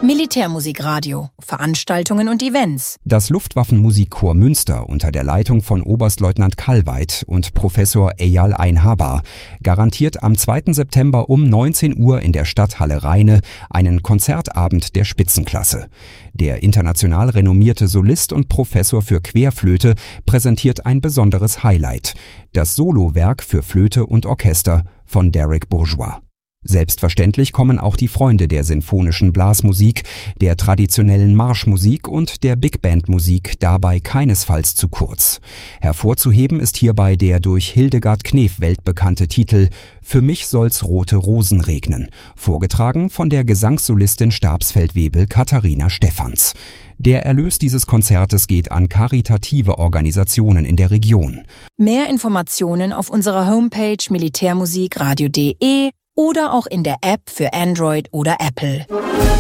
Militärmusikradio, Veranstaltungen und Events. Das Luftwaffenmusikchor Münster unter der Leitung von Oberstleutnant Kallweit und Professor Eyal Einhaber garantiert am 2. September um 19 Uhr in der Stadthalle Rheine einen Konzertabend der Spitzenklasse. Der international renommierte Solist und Professor für Querflöte präsentiert ein besonderes Highlight: das Solowerk für Flöte und Orchester von Derek Bourgeois. Selbstverständlich kommen auch die Freunde der sinfonischen Blasmusik, der traditionellen Marschmusik und der Big-Band-Musik dabei keinesfalls zu kurz. Hervorzuheben ist hierbei der durch Hildegard Knef weltbekannte Titel »Für mich soll's rote Rosen regnen«, vorgetragen von der Gesangssolistin Stabsfeldwebel Katharina Stephans. Der Erlös dieses Konzertes geht an karitative Organisationen in der Region. Mehr Informationen auf unserer Homepage militärmusikradio.de oder auch in der App für Android oder Apple.